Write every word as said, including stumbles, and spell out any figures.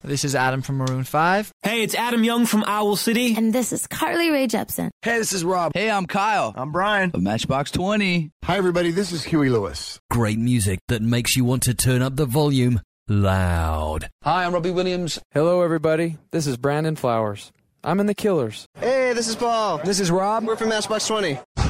This is Adam from Maroon five. Hey, it's Adam Young from Owl City. And this is Carly Rae Jepsen. Hey, this is Rob. Hey, I'm Kyle. I'm Brian. Of Matchbox twenty. Hi, everybody. This is Huey Lewis. Great music that makes you want to turn up the volume loud. Hi, I'm Robbie Williams. Hello, everybody. This is Brandon Flowers. I'm in The Killers. Hey, this is Paul. This is Rob. We're from Matchbox twenty.